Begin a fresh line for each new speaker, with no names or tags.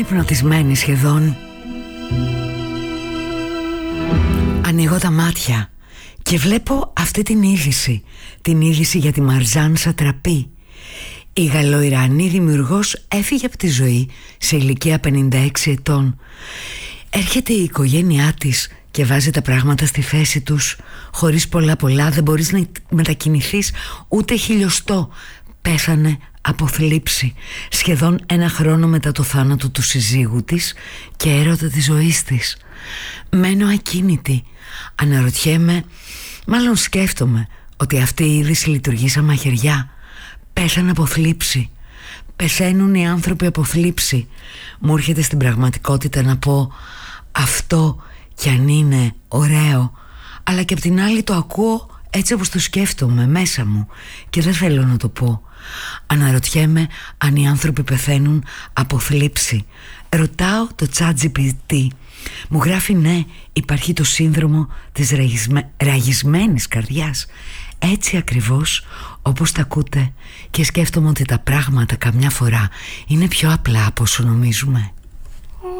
Υπνοτισμένη σχεδόν. Ανοίγω τα μάτια και βλέπω αυτή την είδηση. Την είδηση για τη Μαρζάν Σατραπή. Η Γαλλοϊρανή δημιουργός έφυγε από τη ζωή σε ηλικία 56 ετών. Έρχεται η οικογένειά της και βάζει τα πράγματα στη θέση τους. Χωρίς πολλά δεν μπορείς να μετακινηθείς ούτε χιλιοστό. Πέθανε από θλίψη σχεδόν 1 χρόνο μετά το θάνατο του συζύγου της και έρωτα της ζωής της. Μένω ακίνητη. Αναρωτιέμαι, μάλλον σκέφτομαι, ότι αυτή η είδηση λειτουργεί σαν μαχαιριά. Πέθανε από θλίψη. Πεθαίνουν οι άνθρωποι από θλίψη. Μου έρχεται στην πραγματικότητα να πω αυτό κι αν είναι ωραίο, αλλά και απ' την άλλη το ακούω έτσι όπως το σκέφτομαι μέσα μου και δεν θέλω να το πω. Αναρωτιέμαι αν οι άνθρωποι πεθαίνουν από θλίψη. Ρωτάω το ChatGPT. Μου γράφει ναι, υπάρχει το σύνδρομο της ραγισμένης καρδιάς. Έτσι ακριβώς όπως τα ακούτε. Και σκέφτομαι ότι τα πράγματα καμιά φορά είναι πιο απλά από όσο νομίζουμε.